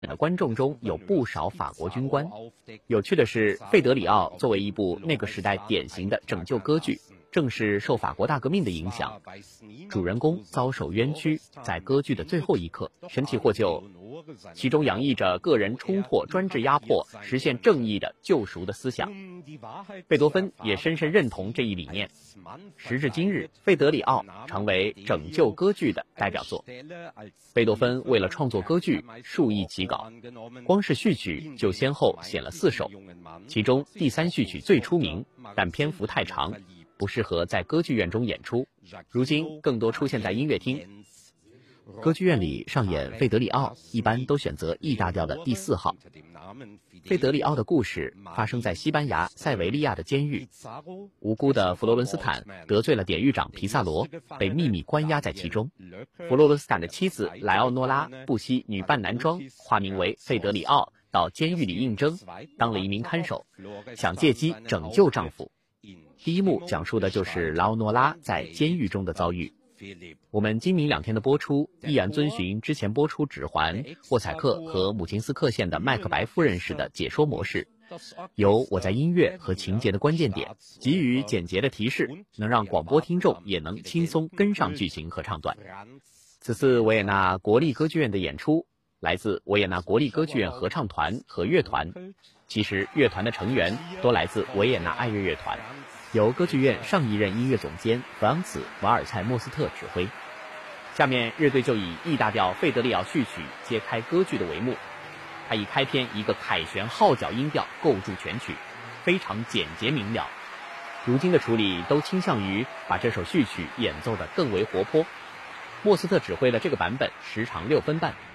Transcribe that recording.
的观众中有不少法国军官。有趣的是，费德里奥作为一部那个时代典型的拯救歌剧，正是受法国大革命的影响。主人公遭受冤屈，在歌剧的最后一刻神奇获救，其中洋溢着个人冲破专制压迫，实现正义的救赎的思想。贝多芬也深深认同这一理念。时至今日，费德里奥成为拯救歌剧的代表作。贝多芬为了创作歌剧数易起稿，光是序曲就先后写了4首，其中第3序曲最出名，但篇幅太长，不适合在歌剧院中演出，如今更多出现在音乐厅。歌剧院里上演费德里奥一般都选择 E 大调的第4号。费德里奥的故事发生在西班牙塞维利亚的监狱，无辜的佛罗伦斯坦得罪了典狱长皮萨罗，被秘密关押在其中。佛罗伦斯坦的妻子莱奥诺拉不惜女扮男装，化名为费德里奥，到监狱里应征，当了一名看守，想借机拯救丈夫。第一幕讲述的就是莱奥诺拉在监狱中的遭遇。我们今明2天的播出依然遵循之前播出《指环》、沃采克和姆琴斯克线的麦克白夫人式的解说模式，由我在音乐和情节的关键点给予简洁的提示，能让广播听众也能轻松跟上剧情和唱段。此次维也纳国立歌剧院的演出来自维也纳国立歌剧院合唱团和乐团，其实乐团的成员都来自维也纳爱乐乐团，由歌剧院上一任音乐总监弗朗茨·瓦尔蔡莫斯特指挥。下面乐队就以 E 大调费德里奥序曲揭开歌剧的帷幕，它以开篇一个凯旋号角音调构筑全曲，非常简洁明了。如今的处理都倾向于把这首序曲演奏得更为活泼。莫斯特指挥的这个版本时长6分半。